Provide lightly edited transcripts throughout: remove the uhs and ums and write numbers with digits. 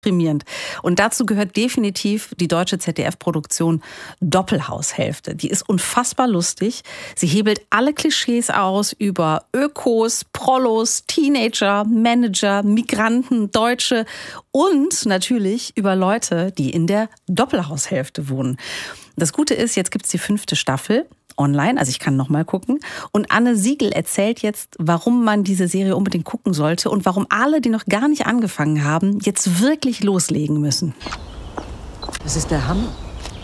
deprimierend. Und dazu gehört definitiv die deutsche ZDF-Produktion Doppelhaushälfte. Die ist unfassbar lustig. Sie hebelt alle Klischees aus über Ökos, Prollos, Teenager, Manager, Migranten, Deutsche und natürlich über Leute, die in der Doppelhaushälfte wohnen. Das Gute ist, jetzt gibt's die 5. Staffel. Online, also ich kann noch mal gucken. Und Anne Siegel erzählt jetzt, warum man diese Serie unbedingt gucken sollte und warum alle, die noch gar nicht angefangen haben, jetzt wirklich loslegen müssen. Das ist der Hammer.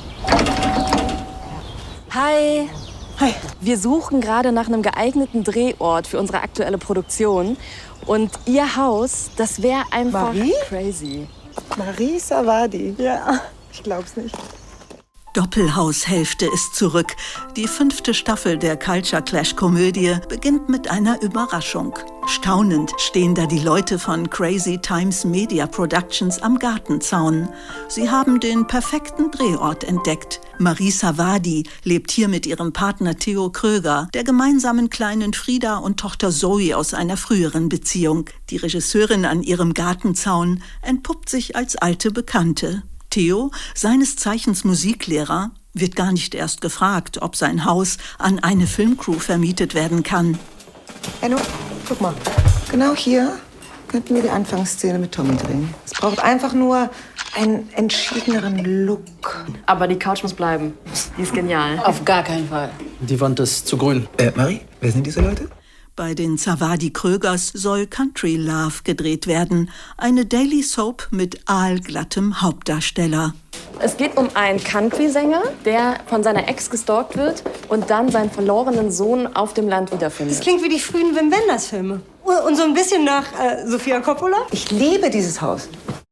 Hi. Hi. Wir suchen gerade nach einem geeigneten Drehort für unsere aktuelle Produktion. Und Ihr Haus, das wäre einfach crazy. Marie Savadi. Ja, ich glaub's nicht. Doppelhaushälfte ist zurück. Die 5. Staffel der Culture Clash-Komödie beginnt mit einer Überraschung. Staunend stehen da die Leute von Crazy Times Media Productions am Gartenzaun. Sie haben den perfekten Drehort entdeckt. Marie Savadi lebt hier mit ihrem Partner Theo Kröger, der gemeinsamen kleinen Frieda und Tochter Zoe aus einer früheren Beziehung. Die Regisseurin an ihrem Gartenzaun entpuppt sich als alte Bekannte. Theo, seines Zeichens Musiklehrer, wird gar nicht erst gefragt, ob sein Haus an eine Filmcrew vermietet werden kann. Enno, guck mal. Genau hier könnten wir die Anfangsszene mit Tommy drehen. Es braucht einfach nur einen entschiedeneren Look. Aber die Couch muss bleiben. Die ist genial. Auf gar keinen Fall. Die Wand ist zu grün. Marie, wer sind diese Leute? Bei den Savadi-Krögers soll Country Love gedreht werden. Eine Daily Soap mit aalglattem Hauptdarsteller. Es geht um einen Country-Sänger, der von seiner Ex gestalkt wird und dann seinen verlorenen Sohn auf dem Land wiederfindet. Das klingt wie die frühen Wim Wenders-Filme. Und so ein bisschen nach Sofia Coppola. Ich liebe dieses Haus.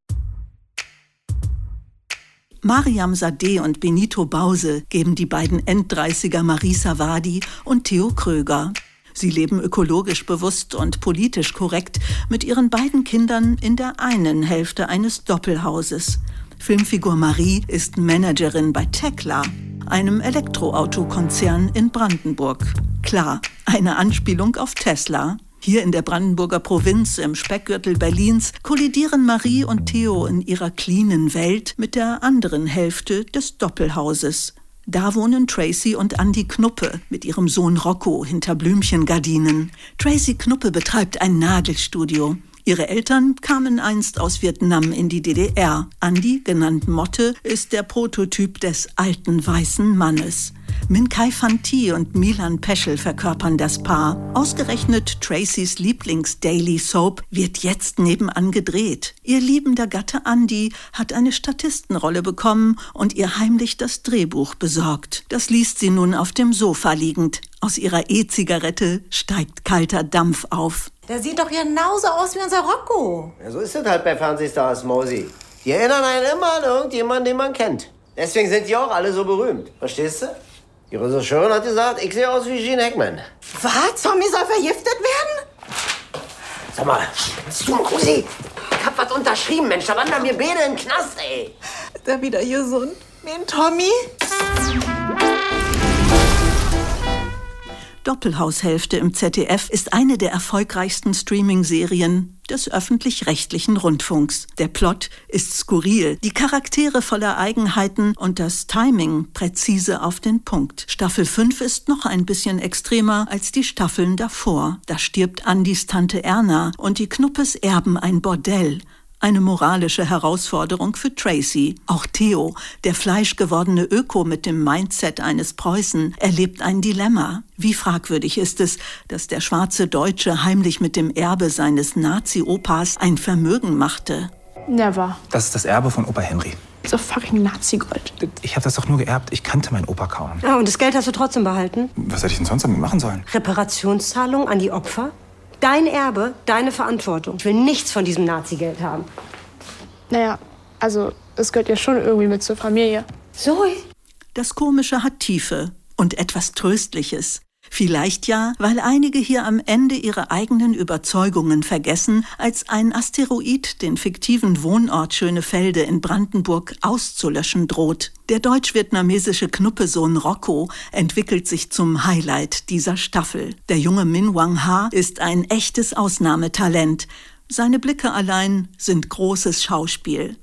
Mariam Sadeh und Benito Bause geben die beiden End-30er Marie Savadi und Theo Kröger. Sie leben ökologisch bewusst und politisch korrekt mit ihren beiden Kindern in der einen Hälfte eines Doppelhauses. Filmfigur Marie ist Managerin bei Tekla, einem Elektroautokonzern in Brandenburg. Klar, eine Anspielung auf Tesla. Hier in der Brandenburger Provinz im Speckgürtel Berlins kollidieren Marie und Theo in ihrer cleanen Welt mit der anderen Hälfte des Doppelhauses. Da wohnen Tracy und Andi Knuppe mit ihrem Sohn Rocco hinter Blümchengardinen. Tracy Knuppe betreibt ein Nagelstudio. Ihre Eltern kamen einst aus Vietnam in die DDR. Andi, genannt Motte, ist der Prototyp des alten weißen Mannes. Min Kai Fanti und Milan Peschel verkörpern das Paar. Ausgerechnet Tracys Lieblings-Daily Soap wird jetzt nebenan gedreht. Ihr liebender Gatte Andi hat eine Statistenrolle bekommen und ihr heimlich das Drehbuch besorgt. Das liest sie nun auf dem Sofa liegend. Aus ihrer E-Zigarette steigt kalter Dampf auf. Der sieht doch genauso aus wie unser Rocco. Ja, so ist es halt bei Fernsehstars, Mosi. Die erinnern einen immer an irgendjemanden, den man kennt. Deswegen sind die auch alle so berühmt. Verstehst du? Die Regisseurin hat gesagt, ich sehe aus wie Gene Hackman. Was? Tommy soll vergiftet werden? Sag mal, bist du Mosi? Ich hab was unterschrieben, Mensch. Da wandern wir beide in den Knast, ey. Ist er wieder gesund? Wie ein Tommy? Doppelhaushälfte im ZDF ist eine der erfolgreichsten Streaming-Serien des öffentlich-rechtlichen Rundfunks. Der Plot ist skurril, die Charaktere voller Eigenheiten und das Timing präzise auf den Punkt. Staffel 5 ist noch ein bisschen extremer als die Staffeln davor. Da stirbt Andis Tante Erna und die Knuppes erben ein Bordell. Eine moralische Herausforderung für Tracy. Auch Theo, der fleischgewordene Öko mit dem Mindset eines Preußen, erlebt ein Dilemma. Wie fragwürdig ist es, dass der schwarze Deutsche heimlich mit dem Erbe seines Nazi-Opas ein Vermögen machte? Never. Das ist das Erbe von Opa Henry. So fucking Nazi-Gold. Ich habe das doch nur geerbt. Ich kannte meinen Opa kaum. Ah, und das Geld hast du trotzdem behalten? Was hätte ich denn sonst damit machen sollen? Reparationszahlung an die Opfer? Dein Erbe, deine Verantwortung. Ich will nichts von diesem Nazi-Geld haben. Naja, also es gehört ja schon irgendwie mit zur Familie. Zoe? Das Komische hat Tiefe und etwas Tröstliches. Vielleicht ja, weil einige hier am Ende ihre eigenen Überzeugungen vergessen, als ein Asteroid den fiktiven Wohnort Schönefelde in Brandenburg auszulöschen droht. Der deutsch-vietnamesische Knuppesohn Rocco entwickelt sich zum Highlight dieser Staffel. Der junge Min Wang Ha ist ein echtes Ausnahmetalent. Seine Blicke allein sind großes Schauspiel.